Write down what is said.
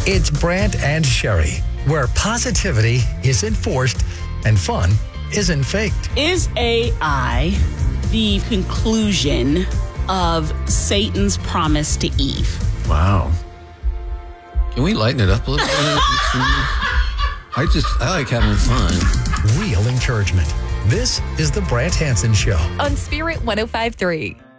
It's Brant and Sherry, where positivity is enforced and fun isn't faked. Is AI the conclusion of Satan's promise to Eve? Wow. Can we lighten it up a little bit? I like having fun. Real encouragement. This is the Brant Hansen Show on Spirit 105.3.